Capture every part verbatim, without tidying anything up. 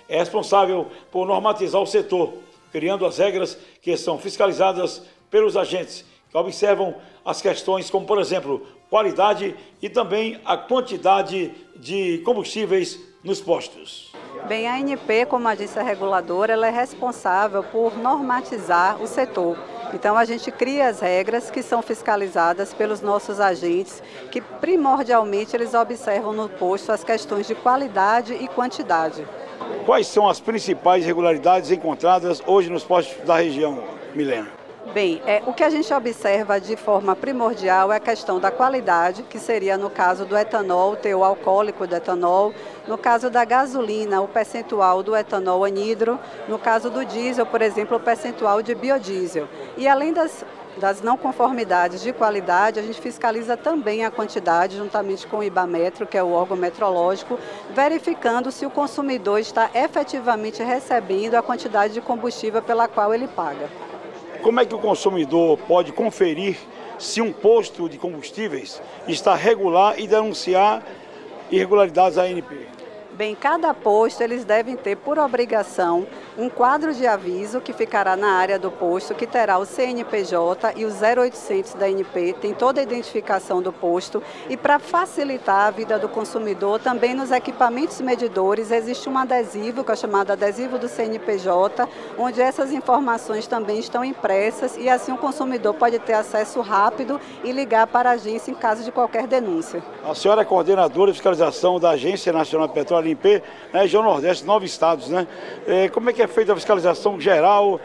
é responsável por normatizar o setor, criando as regras que são fiscalizadas pelos agentes, que observam as questões como, por exemplo, qualidade e também a quantidade de combustíveis nos postos. Bem, a A N P, como agência reguladora, ela é responsável por normatizar o setor. Então, a gente cria as regras que são fiscalizadas pelos nossos agentes, que primordialmente eles observam no posto as questões de qualidade e quantidade. Quais são as principais irregularidades encontradas hoje nos postos da região, Milena? Bem, é, o que a gente observa de forma primordial é a questão da qualidade, que seria no caso do etanol, o teor alcoólico do etanol, no caso da gasolina, o percentual do etanol anidro, no caso do diesel, por exemplo, o percentual de biodiesel. E além das, das não conformidades de qualidade, a gente fiscaliza também a quantidade, juntamente com o Ibametro, que é o órgão metrológico, verificando se o consumidor está efetivamente recebendo a quantidade de combustível pela qual ele paga. Como é que o consumidor pode conferir se um posto de combustíveis está regular e denunciar irregularidades à A N P? Bem, cada posto eles devem ter por obrigação um quadro de aviso que ficará na área do posto, que terá o C N P J e o zero oitocentos da A N P, tem toda a identificação do posto. E para facilitar a vida do consumidor, também nos equipamentos medidores existe um adesivo, que é chamado adesivo do C N P J, onde essas informações também estão impressas e assim o consumidor pode ter acesso rápido e ligar para a agência em caso de qualquer denúncia. A senhora é coordenadora de fiscalização da Agência Nacional de Petróleo A N P, na região Nordeste, nove estados, né? É, como é que é feita a fiscalização geral?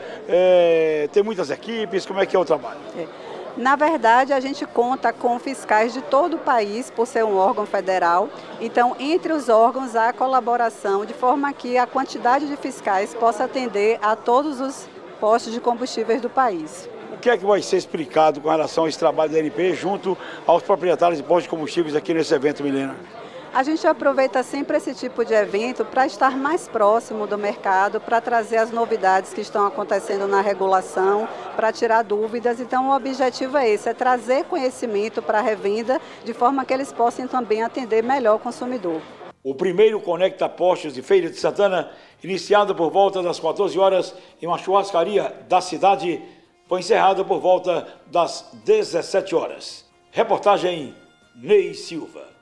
É, tem muitas equipes, como é que é o trabalho? É. Na verdade, a gente conta com fiscais de todo o país, por ser um órgão federal. Então, entre os órgãos, há colaboração, de forma que a quantidade de fiscais possa atender a todos os postos de combustíveis do país. O que é que vai ser explicado com relação a esse trabalho da A N P junto aos proprietários de postos de combustíveis aqui nesse evento, Milena? A gente aproveita sempre esse tipo de evento para estar mais próximo do mercado, para trazer as novidades que estão acontecendo na regulação, para tirar dúvidas. Então, o objetivo é esse, é trazer conhecimento para a revenda, de forma que eles possam também atender melhor o consumidor. O primeiro Conecta Postos de Feira de Santana, iniciado por volta das quatorze horas em uma churrascaria da cidade, foi encerrado por volta das dezessete horas. Reportagem Ney Silva.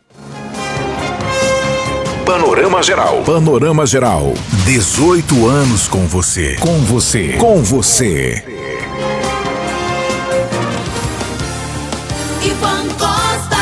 Panorama Geral. Panorama Geral. dezoito anos com você. Com você. Com você. Ivan Costa.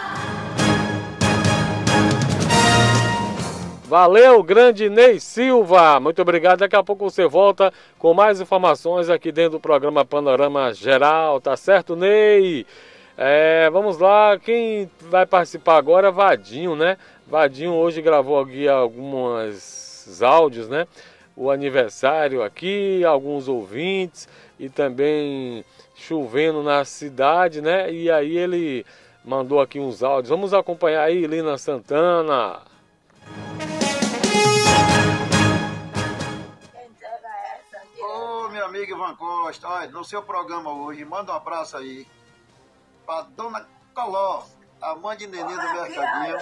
Valeu, grande Ney Silva. Muito obrigado. Daqui a pouco você volta com mais informações aqui dentro do programa Panorama Geral. Tá certo, Ney? É, vamos lá. Quem vai participar agora é Vadinho, né? Vadinho hoje gravou aqui alguns áudios, né? O aniversário aqui, alguns ouvintes e também chovendo na cidade, né? E aí ele mandou aqui uns áudios. Vamos acompanhar aí, Lina Santana. Ô, meu amigo Ivan Costa, olha, no seu programa hoje, manda um abraço aí pra Dona Coló, a mãe de Nenê do Mercadinho.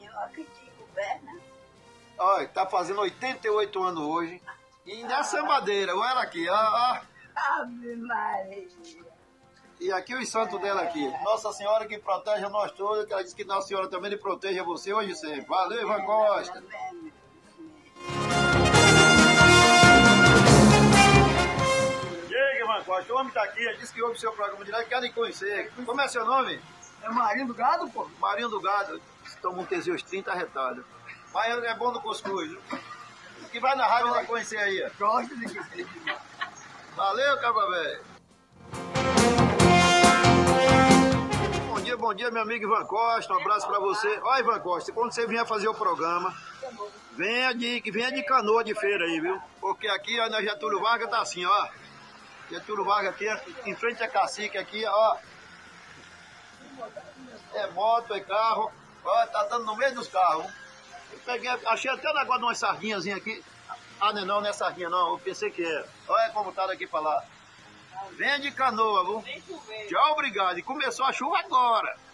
Olha, tá fazendo oitenta e oito anos hoje. E nessa madeira, olha ela aqui, ó, ó. Ave Maria. E aqui os santos dela aqui. Nossa Senhora que protege a nós todos, que ela disse que Nossa Senhora também lhe proteja você hoje e sempre. Valeu, Ivan Costa. Chega, Ivan Costa, o homem tá aqui, ele disse que ouve o seu programa direto, quer lhe conhecer. Como é seu nome? É Marinho do Gado, pô? Marinho do Gado. Toma um Teseus trinta arretado. Mas é bom no cuscuz, viu? Que vai na rádio vai conhecer aí. Gosto de que. Valeu, cabra velho. Bom dia, bom dia, meu amigo Ivan Costa. Um abraço pra você. Ó, Ivan Costa, quando você vier fazer o programa, venha de, venha de Canoa de Feira aí, viu? Porque aqui, ó, na Getúlio Vargas tá assim, ó. Getúlio Vargas aqui, em frente a Cacique aqui, ó. É moto, é carro. Ó, tá dando no meio dos carros. Eu peguei, achei até um negócio de umas sardinhas aqui. Ah, não, não, não é sardinha não, eu pensei que era. Olha como tá daqui pra lá. Vem de Canoa, viu? Tchau, obrigado. E começou a chuva agora.